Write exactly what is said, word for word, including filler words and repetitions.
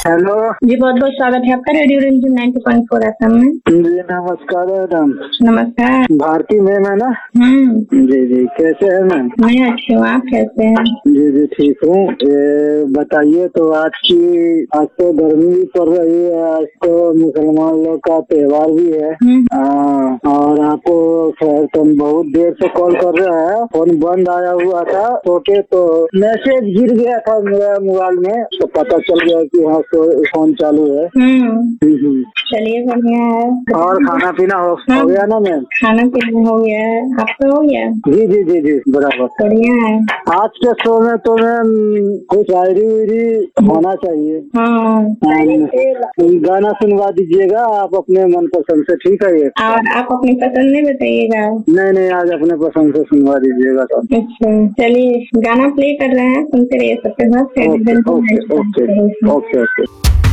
Hello जी, बहुत बहुत स्वागत है आपका radio Ranjan ninety point four F M में। जी नमस्कार मैडम। नमस्कार। भारती मैम है ना? हम्म जी जी, कैसे है मैम? मैं अच्छी हूँ, आप कैसे हैं? जी जी ठीक हूँ। ये बताइए, तो आज की आज तो गर्मी भी पड़ रही है, आज तो मुसलमान लोग का त्योहार भी है। हम्म। आ, और आपको खैर तुम बहुत देर से कॉल कर रहे हैं, फोन बंद आया हुआ था, सोचे तो मैसेज गिर गया था मेरा मोबाइल में, तो पता चल गया कि हाँ फोन चालू है। हम्म चलिए, बढ़िया है। और खाना पीना हो, हाँ, हो गया ना मैम? खाना पीना हो गया है, आपका हो गया? जी जी जी जी बराबर। बढ़िया है। आज के शो में तो मैम कुछ शायरी उयरी होना चाहिए। हाँ, हम गाना सुनवा दीजिएगा आप अपने मन पसंद से, ठीक है? ये और आप अपनी पसंद नहीं बताइएगा? नहीं नहीं, आज अपने पसंद से सुनवा दीजिएगा तो। अच्छा, चलिए गाना प्ले कर रहे हैं, सुनते रहिए। सबके साथ okay okay okay okay okay.